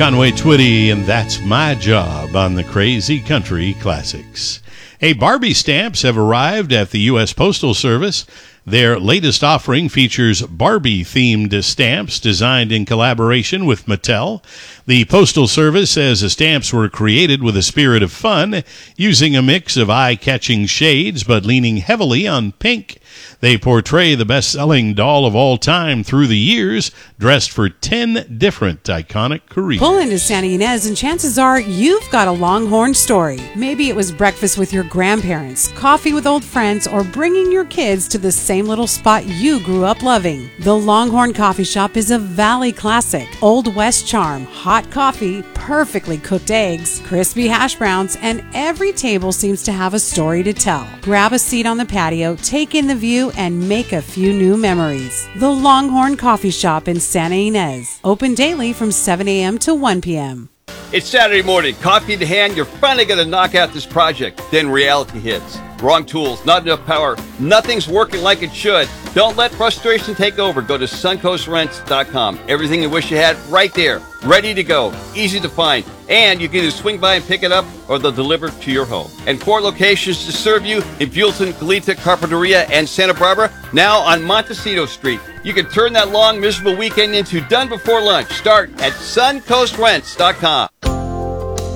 Conway Twitty, and That's My Job on the Crazy Country Classics. Hey, Barbie stamps have arrived at the U.S. Postal Service. Their latest offering features Barbie-themed stamps designed in collaboration with Mattel. The Postal Service says the stamps were created with a spirit of fun, using a mix of eye-catching shades but leaning heavily on pink. They portray the best-selling doll of all time through the years, dressed for 10 different iconic careers. Pull into Santa Ynez and chances are you've got a Longhorn story. Maybe it was breakfast with your grandparents, coffee with old friends, or bringing your kids to the same little spot you grew up loving. The Longhorn Coffee Shop is a Valley classic. Old West charm, hot coffee, perfectly cooked eggs, crispy hash browns, and every table seems to have a story to tell. Grab a seat on the patio, take in the view, and make a few new memories. The Longhorn Coffee Shop in Santa Ynez. Open daily from 7 a.m. to 1 p.m. It's Saturday morning, coffee in hand, you're finally going to knock out this project. Then reality hits. Wrong tools, not enough power, nothing's working like it should. Don't let frustration take over. Go to suncoastrents.com. Everything you wish you had right there, ready to go, easy to find. And you can either swing by and pick it up or they'll deliver to your home. And 4 locations to serve you in Buellton, Goleta, Carpinteria, and Santa Barbara, now on Montecito Street. You can turn that long, miserable weekend into done before lunch. Start at suncoastrents.com.